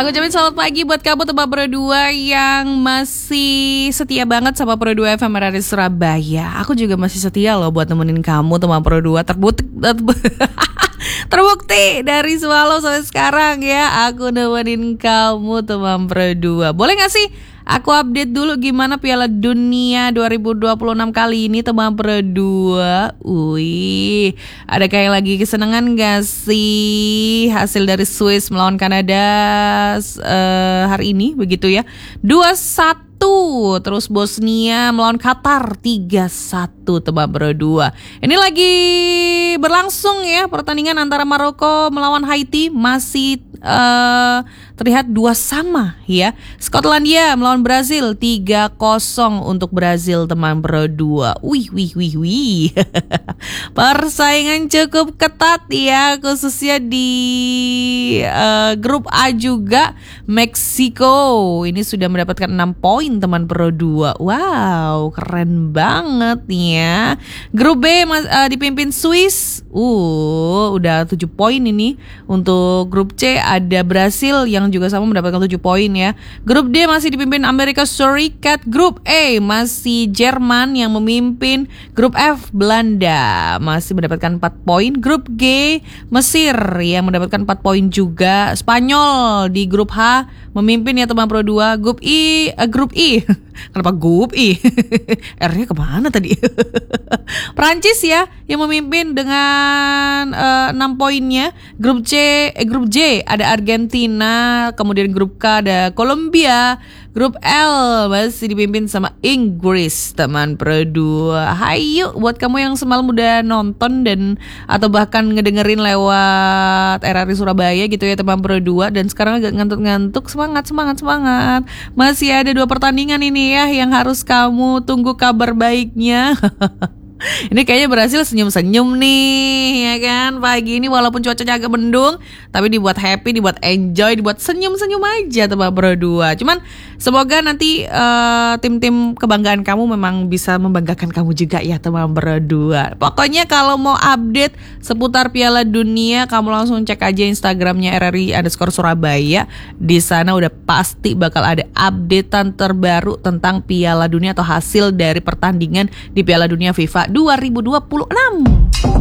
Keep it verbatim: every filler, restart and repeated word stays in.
Aku ucapin selamat pagi buat kamu teman berdua yang masih setia banget sama Pro dua F M R R I Surabaya. Aku juga masih setia loh buat nemenin kamu teman Pro dua. Terbukti Terbukti dari semalam sampai sekarang ya, aku nemenin kamu teman Pro dua. Boleh gak sih aku update dulu gimana Piala Dunia dua ribu dua puluh enam kali ini teman Pro dua. Wih, ada kayak lagi kesenangan gak sih hasil dari Swiss melawan Kanada uh, hari ini begitu ya, dua satu. Terus Bosnia melawan Qatar tiga satu teman Pro dua. Ini lagi berlangsung ya pertandingan antara Maroko melawan Haiti, masih uh, terlihat dua sama ya. Skotlandia melawan Brazil tiga kosong untuk Brazil teman Pro dua. Wih wih wih wih. Persaingan cukup ketat ya, khususnya di uh, grup A juga. Meksiko ini sudah mendapatkan enam poin teman Pro dua. Wow, keren banget ya. Grup B uh, dipimpin Swiss. Uh, udah tujuh poin ini. Untuk grup C ada Brasil yang juga sama mendapatkan tujuh poin ya. Grup D masih dipimpin Amerika Serikat. Grup E masih Jerman yang memimpin. Grup F Belanda masih mendapatkan empat poin. Grup G Mesir yang mendapatkan empat poin juga. Spanyol di grup H memimpin ya teman Pro dua. Grup I, uh, grup I. Kenapa grup I? R-nya kemana tadi? Prancis ya yang memimpin dengan uh, enam poinnya. Grup C, eh, grup J ada Argentina, kemudian grup K ada Kolombia. Grup L masih dipimpin sama Inggris teman Pro dua. Hayu buat kamu yang semalam udah nonton dan atau bahkan ngedengerin lewat R R I Surabaya gitu ya teman Pro dua, dan sekarang agak ngantuk-ngantuk, semangat semangat semangat. Masih ada dua pertandingan ini ya yang harus kamu tunggu kabar baiknya. Ini kayaknya berhasil senyum-senyum nih ya kan pagi ini, walaupun cuacanya agak mendung tapi dibuat happy, dibuat enjoy, dibuat senyum-senyum aja teman Pro dua. Cuman semoga nanti uh, tim-tim kebanggaan kamu memang bisa membanggakan kamu juga ya teman Pro dua. Pokoknya kalau mau update seputar Piala Dunia kamu langsung cek aja Instagramnya R R I underscore Surabaya. Di sana udah pasti bakal ada updatean terbaru tentang Piala Dunia atau hasil dari pertandingan di Piala Dunia FIFA dua ribu dua puluh enam.